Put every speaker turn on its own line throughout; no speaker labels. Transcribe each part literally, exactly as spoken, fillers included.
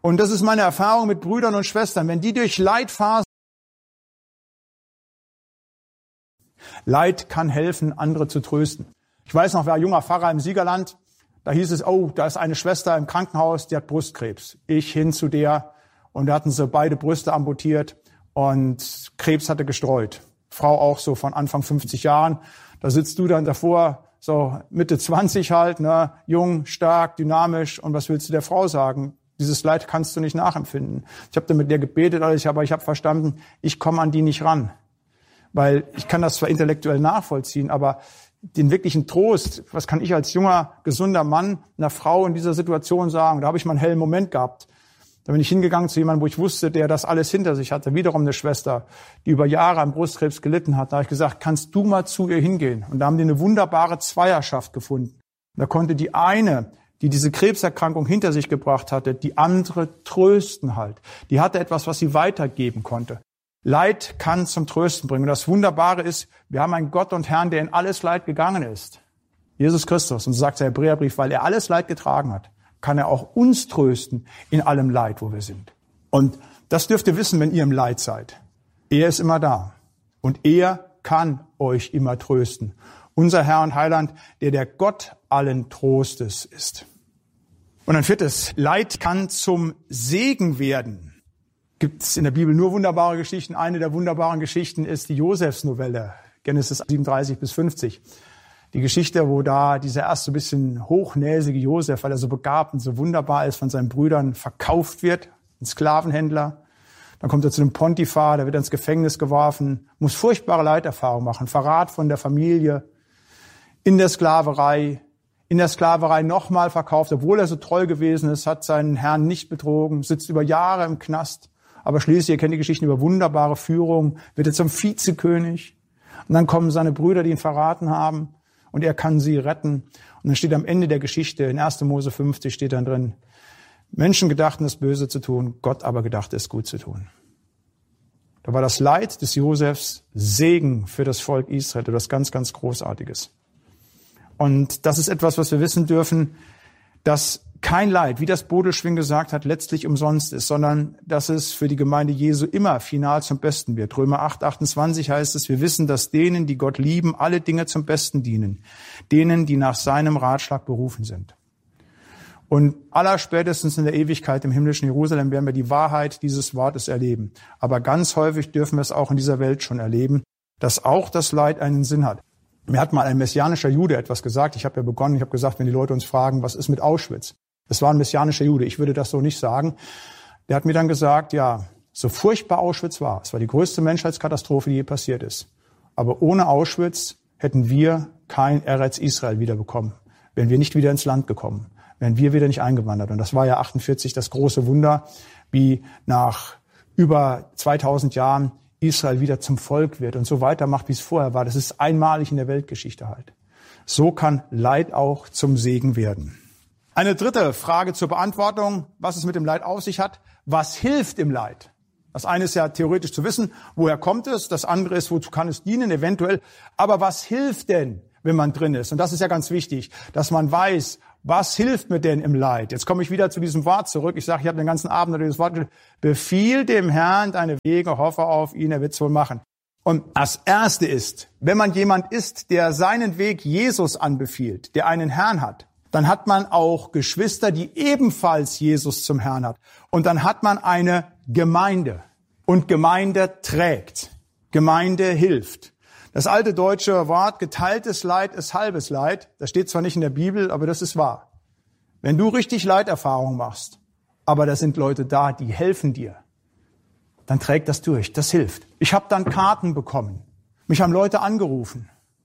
Und das ist meine Erfahrung mit Brüdern und Schwestern. Wenn die durch Leidphasen, Leid kann helfen, andere zu trösten. Ich weiß noch, war ein junger Pfarrer im Siegerland. Da hieß es, oh, da ist eine Schwester im Krankenhaus, die hat Brustkrebs. Ich hin zu der und da hatten sie beide Brüste amputiert und Krebs hatte gestreut. Frau auch so von Anfang fünfzig Jahren. Da sitzt du dann davor, so Mitte zwanzig halt, ne, jung, stark, dynamisch. Und was willst du der Frau sagen? Dieses Leid kannst du nicht nachempfinden. Ich habe dann mit der gebetet, alles, aber ich habe verstanden, ich komme an die nicht ran. Weil ich kann das zwar intellektuell nachvollziehen, aber den wirklichen Trost, was kann ich als junger, gesunder Mann einer Frau in dieser Situation sagen? Da habe ich mal einen hellen Moment gehabt. Da bin ich hingegangen zu jemandem, wo ich wusste, der das alles hinter sich hatte. Wiederum eine Schwester, die über Jahre an Brustkrebs gelitten hat. Da habe ich gesagt, kannst du mal zu ihr hingehen? Und da haben die eine wunderbare Zweierschaft gefunden. Da konnte die eine, die diese Krebserkrankung hinter sich gebracht hatte, die andere trösten halt. Die hatte etwas, was sie weitergeben konnte. Leid kann zum Trösten bringen. Und das Wunderbare ist, wir haben einen Gott und Herrn, der in alles Leid gegangen ist. Jesus Christus. Und so sagt der Hebräerbrief, weil er alles Leid getragen hat, kann er auch uns trösten in allem Leid, wo wir sind. Und das dürft ihr wissen, wenn ihr im Leid seid. Er ist immer da. Und er kann euch immer trösten. Unser Herr und Heiland, der der Gott allen Trostes ist. Und ein viertes, Leid kann zum Segen werden. Gibt es in der Bibel nur wunderbare Geschichten. Eine der wunderbaren Geschichten ist die Josefsnovelle, Genesis siebenunddreißig bis fünfzig. Die Geschichte, wo da dieser erst so ein bisschen hochnäsige Josef, weil er so begabt und so wunderbar ist, von seinen Brüdern verkauft wird, ein Sklavenhändler. Dann kommt er zu einem Pontifar, der wird ins Gefängnis geworfen, muss furchtbare Leiterfahrungen machen, Verrat von der Familie, in der Sklaverei, in der Sklaverei nochmal verkauft, obwohl er so treu gewesen ist, hat seinen Herrn nicht betrogen, sitzt über Jahre im Knast. Aber schließlich, ihr kennt die Geschichten über wunderbare Führung, wird er zum Vizekönig. Und dann kommen seine Brüder, die ihn verraten haben. Und er kann sie retten. Und dann steht am Ende der Geschichte, in erster Mose fünfzig steht dann drin, Menschen gedachten, es Böse zu tun, Gott aber gedachte, es gut zu tun. Da war das Leid des Josefs Segen für das Volk Israel, etwas ganz, ganz Großartiges. Und das ist etwas, was wir wissen dürfen, dass kein Leid, wie das Bodelschwing gesagt hat, letztlich umsonst ist, sondern dass es für die Gemeinde Jesu immer final zum Besten wird. Römer acht, achtundzwanzig heißt es, wir wissen, dass denen, die Gott lieben, alle Dinge zum Besten dienen. Denen, die nach seinem Ratschlag berufen sind. Und allerspätestens in der Ewigkeit im himmlischen Jerusalem werden wir die Wahrheit dieses Wortes erleben. Aber ganz häufig dürfen wir es auch in dieser Welt schon erleben, dass auch das Leid einen Sinn hat. Mir hat mal ein messianischer Jude etwas gesagt. Ich habe ja begonnen, ich habe gesagt, wenn die Leute uns fragen, was ist mit Auschwitz? Das war ein messianischer Jude. Ich würde das so nicht sagen. Der hat mir dann gesagt, ja, so furchtbar Auschwitz war, es war die größte Menschheitskatastrophe, die je passiert ist. Aber ohne Auschwitz hätten wir kein Eretz Israel wiederbekommen. Wären wir nicht wieder ins Land gekommen. Wären wir wieder nicht eingewandert. Und das war ja achtundvierzig das große Wunder, wie nach über zweitausend Jahren Israel wieder zum Volk wird und so weitermacht, wie es vorher war. Das ist einmalig in der Weltgeschichte halt. So kann Leid auch zum Segen werden. Eine dritte Frage zur Beantwortung, was es mit dem Leid auf sich hat. Was hilft im Leid? Das eine ist ja theoretisch zu wissen, woher kommt es? Das andere ist, wozu kann es dienen, eventuell. Aber was hilft denn, wenn man drin ist? Und das ist ja ganz wichtig, dass man weiß, was hilft mir denn im Leid? Jetzt komme ich wieder zu diesem Wort zurück. Ich sage, ich habe den ganzen Abend dieses Wort gesagt. Befiehl dem Herrn deine Wege, hoffe auf ihn, er wird es wohl machen. Und das Erste ist, wenn man jemand ist, der seinen Weg Jesus anbefiehlt, der einen Herrn hat, dann hat man auch Geschwister, die ebenfalls Jesus zum Herrn hat. Und dann hat man eine Gemeinde. Und Gemeinde trägt. Gemeinde hilft. Das alte deutsche Wort, geteiltes Leid ist halbes Leid. Das steht zwar nicht in der Bibel, aber das ist wahr. Wenn du richtig Leiterfahrung machst, aber da sind Leute da, die helfen dir, dann trägt das durch. Das hilft. Ich habe dann Karten bekommen. Mich haben Leute angerufen.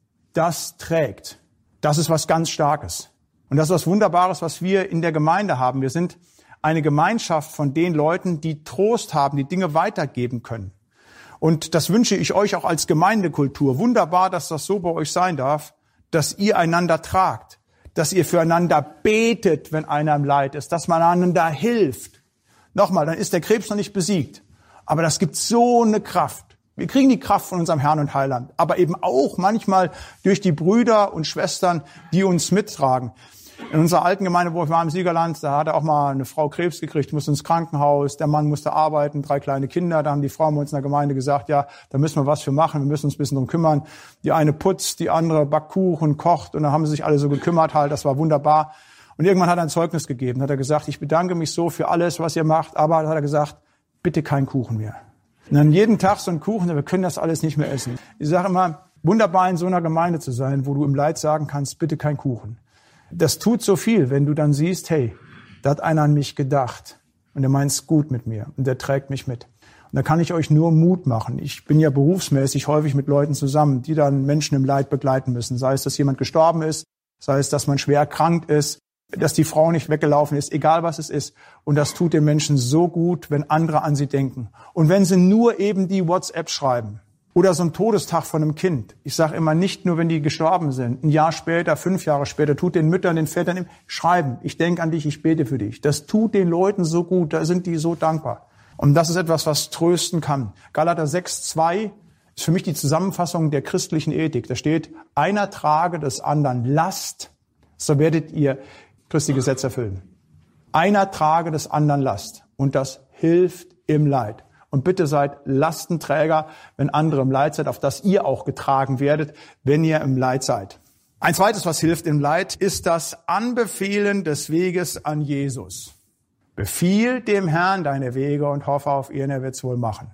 Das trägt. Das ist was ganz Starkes. Und das ist was Wunderbares, was wir in der Gemeinde haben. Wir sind eine Gemeinschaft von den Leuten, die Trost haben, die Dinge weitergeben können. Und das wünsche ich euch auch als Gemeindekultur. Wunderbar, dass das so bei euch sein darf, dass ihr einander tragt, dass ihr füreinander betet, wenn einer im Leid ist, dass man einander hilft. Nochmal, dann ist der Krebs noch nicht besiegt. Aber das gibt so eine Kraft. Wir kriegen die Kraft von unserem Herrn und Heiland, aber eben auch manchmal durch die Brüder und Schwestern, die uns mittragen. In unserer alten Gemeinde, wo ich war im Siegerland, da hatte auch mal eine Frau Krebs gekriegt, musste ins Krankenhaus, der Mann musste arbeiten, drei kleine Kinder. Da haben die Frauen bei uns in der Gemeinde gesagt, ja, da müssen wir was für machen, wir müssen uns ein bisschen drum kümmern. Die eine putzt, die andere backt Kuchen, kocht und dann haben sie sich alle so gekümmert halt, das war wunderbar. Und irgendwann hat er ein Zeugnis gegeben, hat er gesagt, ich bedanke mich so für alles, was ihr macht, aber hat er gesagt, bitte kein Kuchen mehr. Und dann jeden Tag so ein Kuchen, wir können das alles nicht mehr essen. Ich sage immer, wunderbar in so einer Gemeinde zu sein, wo du im Leid sagen kannst, bitte kein Kuchen. Das tut so viel, wenn du dann siehst, hey, da hat einer an mich gedacht und der meint's gut mit mir und der trägt mich mit. Und da kann ich euch nur Mut machen. Ich bin ja berufsmäßig häufig mit Leuten zusammen, die dann Menschen im Leid begleiten müssen. Sei es, dass jemand gestorben ist, sei es, dass man schwer erkrankt ist, dass die Frau nicht weggelaufen ist, egal was es ist. Und das tut den Menschen so gut, wenn andere an sie denken. Und wenn sie nur eben die WhatsApp schreiben. Oder so ein Todestag von einem Kind. Ich sage immer, nicht nur, wenn die gestorben sind. Ein Jahr später, fünf Jahre später, tut den Müttern, den Vätern schreiben. Ich denke an dich, ich bete für dich. Das tut den Leuten so gut, da sind die so dankbar. Und das ist etwas, was trösten kann. Galater sechs, zwei ist für mich die Zusammenfassung der christlichen Ethik. Da steht, einer trage des anderen Last, so werdet ihr Christi Gesetz erfüllen. Einer trage des anderen Last. Und das hilft im Leid. Und bitte seid Lastenträger, wenn andere im Leid seid, auf das ihr auch getragen werdet, wenn ihr im Leid seid. Ein zweites, was hilft im Leid, ist das Anbefehlen des Weges an Jesus. Befiehl dem Herrn deine Wege und hoffe auf ihn, er wird's wohl machen.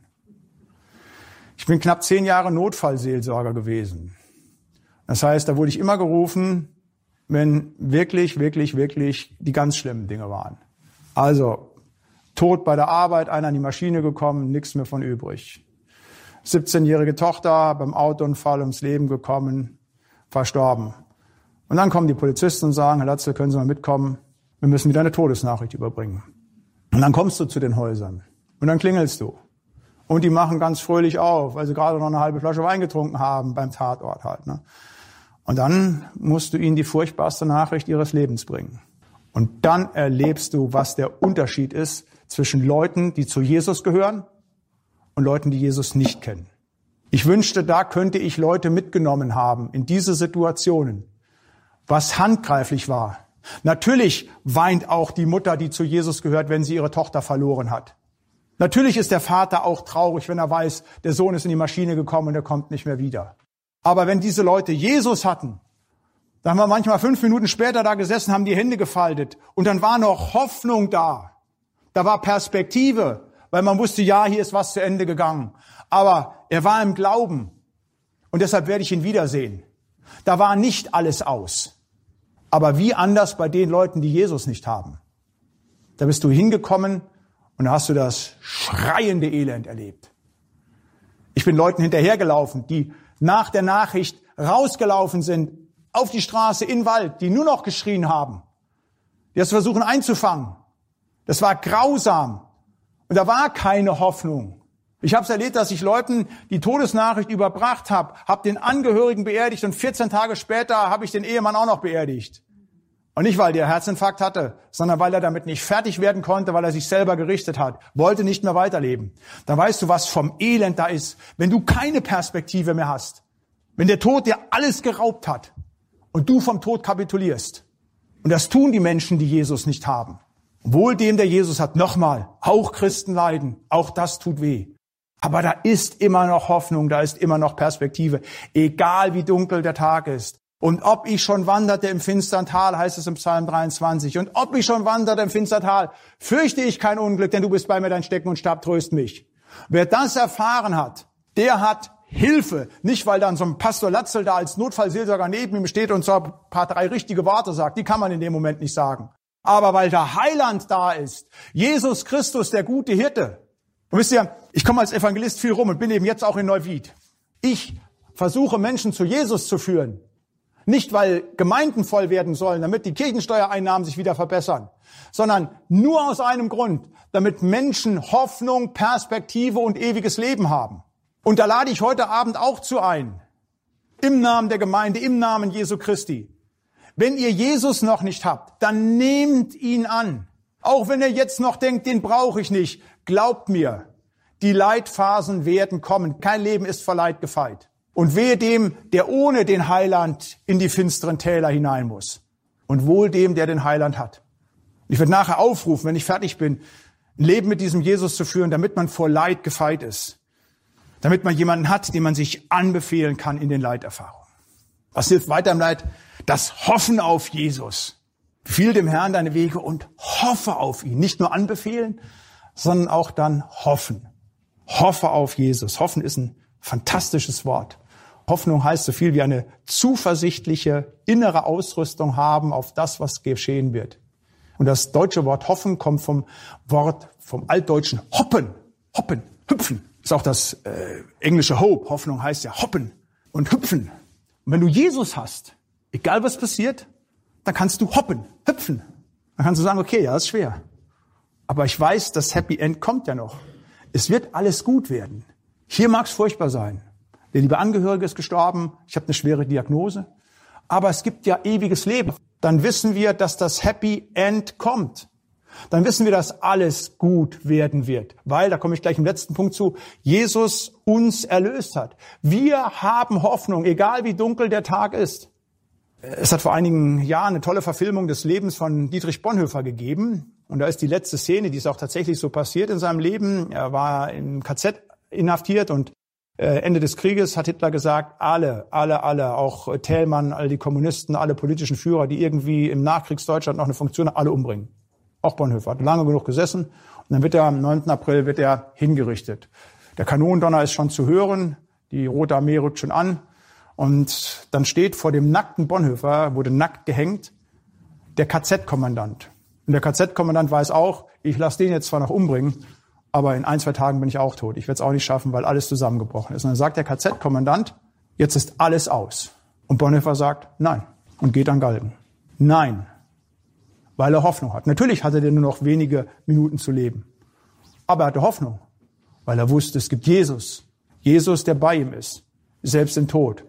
Ich bin knapp zehn Jahre Notfallseelsorger gewesen. Das heißt, da wurde ich immer gerufen, wenn wirklich, wirklich, wirklich die ganz schlimmen Dinge waren. Also Tod bei der Arbeit, einer an die Maschine gekommen, nichts mehr von übrig. siebzehnjährige Tochter beim Autounfall ums Leben gekommen, verstorben. Und dann kommen die Polizisten und sagen, Herr Latzel, können Sie mal mitkommen? Wir müssen wieder eine Todesnachricht überbringen. Und dann kommst du zu den Häusern und dann klingelst du. Und die machen ganz fröhlich auf, weil sie gerade noch eine halbe Flasche Wein getrunken haben beim Tatort halt. Ne? Und dann musst du ihnen die furchtbarste Nachricht ihres Lebens bringen. Und dann erlebst du, was der Unterschied ist zwischen Leuten, die zu Jesus gehören und Leuten, die Jesus nicht kennen. Ich wünschte, da könnte ich Leute mitgenommen haben in diese Situationen, was handgreiflich war. Natürlich weint auch die Mutter, die zu Jesus gehört, wenn sie ihre Tochter verloren hat. Natürlich ist der Vater auch traurig, wenn er weiß, der Sohn ist in die Maschine gekommen und er kommt nicht mehr wieder. Aber wenn diese Leute Jesus hatten, dann haben wir manchmal fünf Minuten später da gesessen, haben die Hände gefaltet und dann war noch Hoffnung da. Da war Perspektive, weil man wusste, ja, hier ist was zu Ende gegangen. Aber er war im Glauben und deshalb werde ich ihn wiedersehen. Da war nicht alles aus. Aber wie anders bei den Leuten, die Jesus nicht haben. Da bist du hingekommen und da hast du das schreiende Elend erlebt. Ich bin Leuten hinterhergelaufen, die nach der Nachricht rausgelaufen sind, auf die Straße, in den Wald, die nur noch geschrien haben. Die das versuchen einzufangen. Das war grausam. Und da war keine Hoffnung. Ich habe es erlebt, dass ich Leuten die Todesnachricht überbracht habe, habe den Angehörigen beerdigt und vierzehn Tage später habe ich den Ehemann auch noch beerdigt. Und nicht, weil der Herzinfarkt hatte, sondern weil er damit nicht fertig werden konnte, weil er sich selber gerichtet hat, wollte nicht mehr weiterleben. Da weißt du, was vom Elend da ist, wenn du keine Perspektive mehr hast. Wenn der Tod dir alles geraubt hat und du vom Tod kapitulierst. Und das tun die Menschen, die Jesus nicht haben. Wohl dem, der Jesus hat. Nochmal, auch Christen leiden, auch das tut weh. Aber da ist immer noch Hoffnung, da ist immer noch Perspektive, egal wie dunkel der Tag ist. Und ob ich schon wanderte im finstern Tal, heißt es im Psalm dreiundzwanzig. Und ob ich schon wanderte im finstern Tal, fürchte ich kein Unglück, denn du bist bei mir, dein Stecken und Stab tröst mich. Wer das erfahren hat, der hat Hilfe. Nicht, weil dann so ein Pastor Latzel da als Notfallseelsorger neben ihm steht und so ein paar drei richtige Worte sagt. Die kann man in dem Moment nicht sagen. Aber weil der Heiland da ist, Jesus Christus, der gute Hirte. Und wisst ihr, ich komme als Evangelist viel rum und bin eben jetzt auch in Neuwied. Ich versuche Menschen zu Jesus zu führen. Nicht, weil Gemeinden voll werden sollen, damit die Kirchensteuereinnahmen sich wieder verbessern, sondern nur aus einem Grund, damit Menschen Hoffnung, Perspektive und ewiges Leben haben. Und da lade ich heute Abend auch zu ein, im Namen der Gemeinde, im Namen Jesu Christi. Wenn ihr Jesus noch nicht habt, dann nehmt ihn an. Auch wenn ihr jetzt noch denkt, den brauche ich nicht. Glaubt mir, die Leidphasen werden kommen. Kein Leben ist vor Leid gefeit. Und wehe dem, der ohne den Heiland in die finsteren Täler hinein muss. und wohl dem, der den Heiland hat. Ich werde nachher aufrufen, wenn ich fertig bin, ein Leben mit diesem Jesus zu führen, damit man vor Leid gefeit ist. Damit man jemanden hat, den man sich anbefehlen kann in den Leiterfahrungen. Was hilft weiter im Leid? Das Hoffen auf Jesus. Befiehl dem Herrn deine Wege und hoffe auf ihn. Nicht nur anbefehlen, sondern auch dann hoffen. Hoffe auf Jesus. Hoffen ist ein fantastisches Wort. Hoffnung heißt so viel wie eine zuversichtliche innere Ausrüstung haben auf das, was geschehen wird. Und das deutsche Wort hoffen kommt vom Wort, vom altdeutschen hoppen, hoppen, hüpfen. Ist auch das äh, englische Hope. Hoffnung heißt ja hoppen und hüpfen. Und wenn du Jesus hast, egal was passiert, dann kannst du hoppen, hüpfen. Dann kannst du sagen, okay, ja, ist schwer. Aber ich weiß, das Happy End kommt ja noch. Es wird alles gut werden. Hier mag es furchtbar sein. Der liebe Angehörige ist gestorben. Ich habe eine schwere Diagnose. Aber es gibt ja ewiges Leben. Dann wissen wir, dass das Happy End kommt. Dann wissen wir, dass alles gut werden wird. Weil, da komme ich gleich im letzten Punkt zu, Jesus uns erlöst hat. Wir haben Hoffnung, egal wie dunkel der Tag ist. Es hat vor einigen Jahren eine tolle Verfilmung des Lebens von Dietrich Bonhoeffer gegeben. Und da ist die letzte Szene, die ist auch tatsächlich so passiert in seinem Leben. Er war im K Z inhaftiert und Ende des Krieges hat Hitler gesagt, alle, alle, alle, auch Thälmann, all die Kommunisten, alle politischen Führer, die irgendwie im Nachkriegsdeutschland noch eine Funktion haben, alle umbringen. Auch Bonhoeffer hat lange genug gesessen. Und dann wird er am neunten April wird er hingerichtet. Der Kanonendonner ist schon zu hören. Die Rote Armee rückt schon an. Und dann steht vor dem nackten Bonhoeffer, wurde nackt gehängt, der K Z-Kommandant. Und der K Z-Kommandant weiß auch, ich lasse den jetzt zwar noch umbringen, aber in ein, zwei Tagen bin ich auch tot. Ich werde es auch nicht schaffen, weil alles zusammengebrochen ist. Und dann sagt der K Z-Kommandant, jetzt ist alles aus. Und Bonhoeffer sagt, nein. Und geht an Galgen. Nein. Weil er Hoffnung hat. Natürlich hatte er nur noch wenige Minuten zu leben. Aber er hatte Hoffnung. Weil er wusste, es gibt Jesus. Jesus, der bei ihm ist. Selbst im Tod.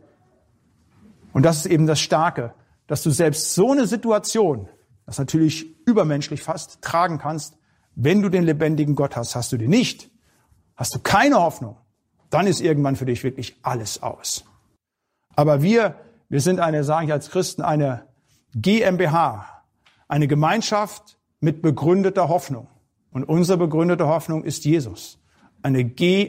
Und das ist eben das Starke. Dass du selbst so eine Situation, das natürlich übermenschlich fast, tragen kannst. Wenn du den lebendigen Gott hast, hast du den nicht, hast du keine Hoffnung, dann ist irgendwann für dich wirklich alles aus. Aber wir, wir sind eine, sage ich als Christen, eine GmbH, eine Gemeinschaft mit begründeter Hoffnung. Und unsere begründete Hoffnung ist Jesus. Eine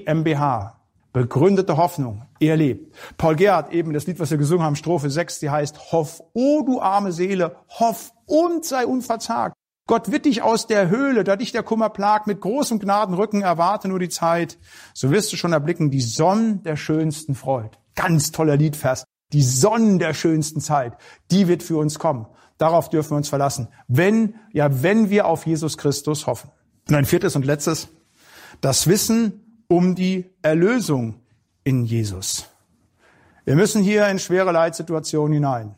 GmbH, begründete Hoffnung, er lebt. Paul Gerhardt, eben das Lied, was wir gesungen haben, Strophe sechs, die heißt, hoff, o du arme Seele, hoff und sei unverzagt. Gott wird dich aus der Höhle, da dich der Kummer plagt, mit großem Gnadenrücken erwarte nur die Zeit. So wirst du schon erblicken, die Sonne der schönsten Freud. Ganz toller Liedvers. Die Sonne der schönsten Zeit, die wird für uns kommen. Darauf dürfen wir uns verlassen. Wenn, ja, wenn wir auf Jesus Christus hoffen. Und ein viertes und letztes. Das Wissen um die Erlösung in Jesus. Wir müssen hier in schwere Leitsituationen hinein.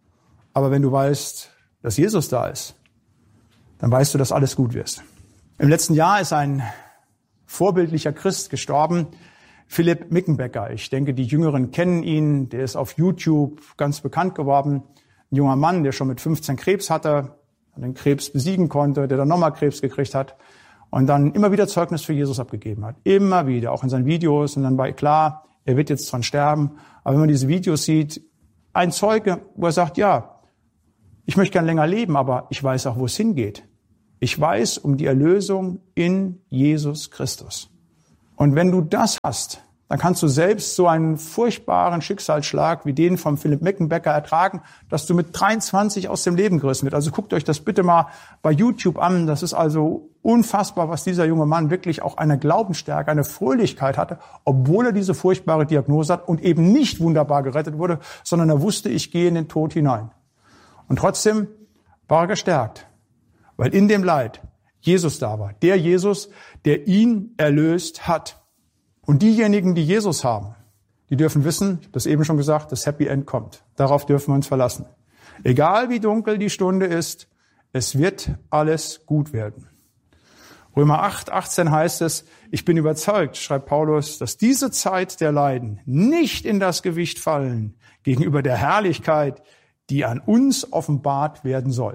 Aber wenn du weißt, dass Jesus da ist, dann weißt du, dass alles gut wird. Im letzten Jahr ist ein vorbildlicher Christ gestorben, Philipp Mickenbecker. Ich denke, die Jüngeren kennen ihn. Der ist auf YouTube ganz bekannt geworden. Ein junger Mann, der schon mit fünfzehn Krebs hatte, den Krebs besiegen konnte, der dann nochmal Krebs gekriegt hat und dann immer wieder Zeugnis für Jesus abgegeben hat. Immer wieder, auch in seinen Videos. Und dann war klar, er wird jetzt dran sterben. Aber wenn man diese Videos sieht, ein Zeuge, wo er sagt, ja, ich möchte gern länger leben, aber ich weiß auch, wo es hingeht. Ich weiß um die Erlösung in Jesus Christus. Und wenn du das hast, dann kannst du selbst so einen furchtbaren Schicksalsschlag wie den von Philipp Mickenbecker ertragen, dass du mit dreiundzwanzig aus dem Leben gerissen wird. Also guckt euch das bitte mal bei YouTube an. Das ist also unfassbar, was dieser junge Mann wirklich auch eine Glaubensstärke, eine Fröhlichkeit hatte, obwohl er diese furchtbare Diagnose hat und eben nicht wunderbar gerettet wurde, sondern er wusste, ich gehe in den Tod hinein. Und trotzdem war er gestärkt. Weil in dem Leid Jesus da war. Der Jesus, der ihn erlöst hat. Und diejenigen, die Jesus haben, die dürfen wissen, ich habe das eben schon gesagt, das Happy End kommt. Darauf dürfen wir uns verlassen. Egal wie dunkel die Stunde ist, es wird alles gut werden. Römer acht, achtzehn heißt es, ich bin überzeugt, schreibt Paulus, dass diese Zeit der Leiden nicht in das Gewicht fallen gegenüber der Herrlichkeit, die an uns offenbart werden soll.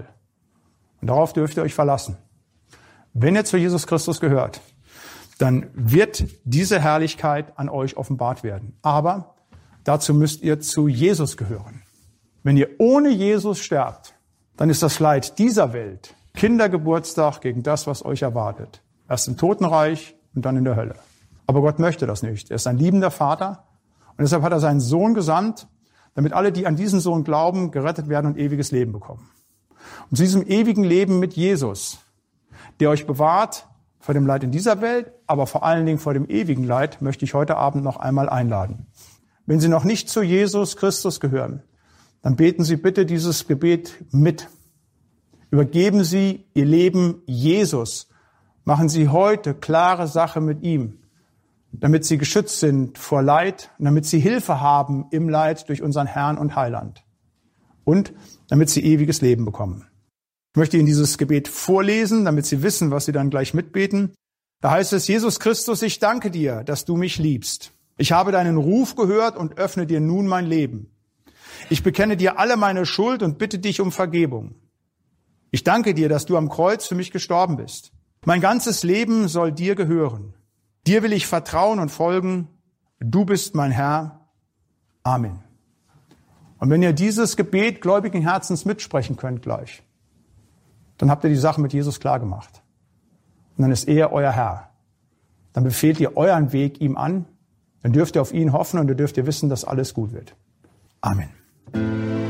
Und darauf dürft ihr euch verlassen. Wenn ihr zu Jesus Christus gehört, dann wird diese Herrlichkeit an euch offenbart werden. Aber dazu müsst ihr zu Jesus gehören. Wenn ihr ohne Jesus sterbt, dann ist das Leid dieser Welt Kindergeburtstag gegen das, was euch erwartet. Erst im Totenreich und dann in der Hölle. Aber Gott möchte das nicht. Er ist ein liebender Vater und deshalb hat er seinen Sohn gesandt, damit alle, die an diesen Sohn glauben, gerettet werden und ewiges Leben bekommen. Und zu diesem ewigen Leben mit Jesus, der euch bewahrt vor dem Leid in dieser Welt, aber vor allen Dingen vor dem ewigen Leid, möchte ich heute Abend noch einmal einladen. Wenn Sie noch nicht zu Jesus Christus gehören, dann beten Sie bitte dieses Gebet mit. Übergeben Sie Ihr Leben Jesus. Machen Sie heute klare Sache mit ihm, damit Sie geschützt sind vor Leid und damit Sie Hilfe haben im Leid durch unseren Herrn und Heiland. Und damit Sie ewiges Leben bekommen. Ich möchte Ihnen dieses Gebet vorlesen, damit Sie wissen, was Sie dann gleich mitbeten. Da heißt es: Jesus Christus, ich danke dir, dass du mich liebst. Ich habe deinen Ruf gehört und öffne dir nun mein Leben. Ich bekenne dir alle meine Schuld und bitte dich um Vergebung. Ich danke dir, dass du am Kreuz für mich gestorben bist. Mein ganzes Leben soll dir gehören. Dir will ich vertrauen und folgen. Du bist mein Herr. Amen. Und wenn ihr dieses Gebet gläubigen Herzens mitsprechen könnt gleich, dann habt ihr die Sache mit Jesus klar gemacht. Und dann ist er euer Herr. Dann befehlt ihr euren Weg ihm an. Dann dürft ihr auf ihn hoffen und dann dürft ihr wissen, dass alles gut wird. Amen.